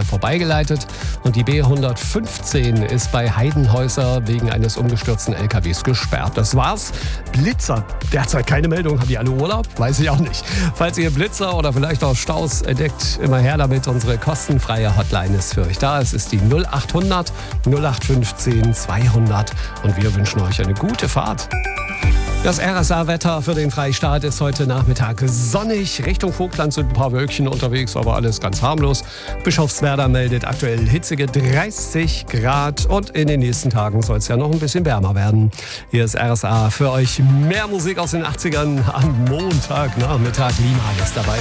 Stelle vorbeigeleitet. Und die B115 ist bei Heidenhäuser wegen eines umgestürzten LKWs gesperrt. Das war's. Blitzer. Derzeit keine Meldung. Haben die alle Urlaub? Weiß ich auch nicht. Falls ihr Blitzer oder vielleicht auch Staus entdeckt, immer her damit. Unsere kostenfreie Hotline ist für euch da. Es ist die 0800 0815 200 und wir wünschen euch eine gute Fahrt. Das RSA-Wetter für den Freistaat ist heute Nachmittag sonnig. Richtung Vogtland sind ein paar Wölkchen unterwegs, aber alles ganz harmlos. Bischofswerda meldet aktuell hitzige 30 Grad und in den nächsten Tagen soll es ja noch ein bisschen wärmer werden. Hier ist RSA für euch. Mehr Musik aus den 80ern am Montagnachmittag. Limal ist dabei.